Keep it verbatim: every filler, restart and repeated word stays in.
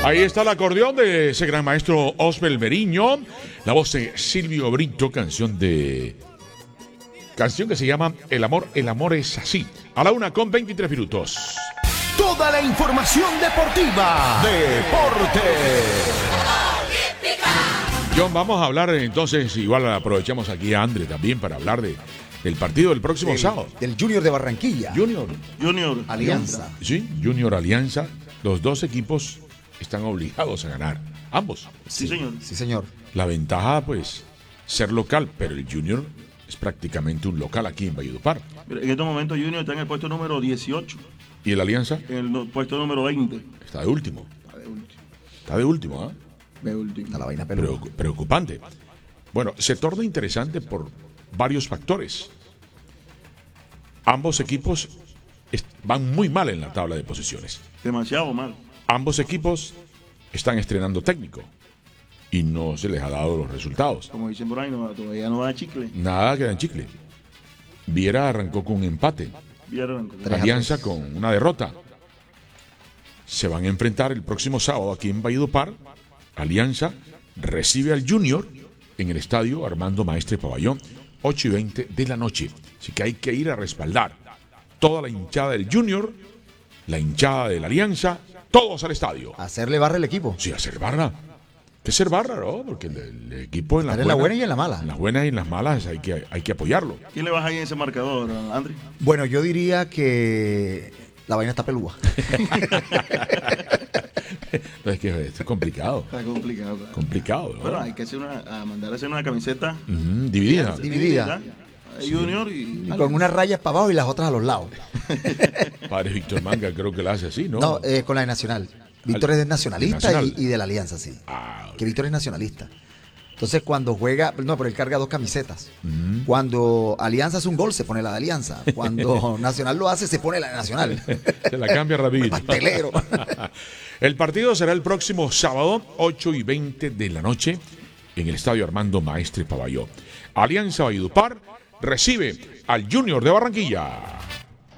Ahí está el acordeón de ese gran maestro Osbel Meriño, la voz de Silvio Brito, canción de... Canción que se llama El amor, el amor es así. A la una con veintitrés minutos. Toda la información deportiva. Deportes. John, vamos a hablar entonces, igual aprovechamos aquí a André también para hablar de, del partido del próximo del, sábado. Del Junior de Barranquilla. Junior. Junior. Alianza. Sí, Junior Alianza. Los dos equipos están obligados a ganar. Ambos. Sí, señor. Sí, señor. La ventaja, pues, ser local, pero el Junior es prácticamente un local aquí en Valledupar. En estos momentos Junior está en el puesto número dieciocho. ¿Y el Alianza? En el no- puesto número veinte. Está de último. Está de último. Está de último, ¿ah? De último. Está la vaina peluda. Preocu- preocupante. Bueno, se torna interesante por varios factores. Ambos equipos est- van muy mal en la tabla de posiciones. Demasiado mal. Ambos equipos están estrenando técnico y no se les ha dado los resultados. Como dicen por ahí, no, todavía no da chicle. Nada queda en chicle. Viera arrancó con un empate. Vieron como- Tres a Alianza tres. con una derrota. Se van a enfrentar el próximo sábado aquí en Valledupar. Alianza recibe al Junior en el estadio Armando Maestre Pabellón, ocho y veinte de la noche. Así que hay que ir a respaldar toda la hinchada del Junior, la hinchada de la Alianza, todos al estadio. Hacerle barra al equipo. Sí, hacer barra. Que ser barra, ¿no? Porque el, el equipo en las Estar en la buena y en la mala. En las buenas y en las malas hay que, hay que apoyarlo. ¿Quién le baja ahí en ese marcador, Andri? Bueno, yo diría que la vaina está pelúa. No, es que esto es complicado. Está complicado. claro. Complicado, ¿no? Bueno, hay que hacer una, a mandar a hacer una camiseta Ujú, dividida. Dividida. Junior y, Y con unas rayas para abajo y las otras a los lados. Padre Víctor Manga creo que la hace así, ¿no? No, eh, con la de Nacional. Víctor Al- es nacionalista Nacional. y, y de la Alianza, sí. Ah, ok. Que Víctor es nacionalista. Entonces, cuando juega, no, pero él carga dos camisetas. Mm. Cuando Alianza hace un gol, se pone la de Alianza. Cuando Nacional lo hace, se pone la de Nacional. Se la cambia rapidito. Pastelero. El partido será el próximo sábado, ocho y veinte de la noche, en el estadio Armando Maestre Pabellón. Alianza Valledupar recibe al Junior de Barranquilla.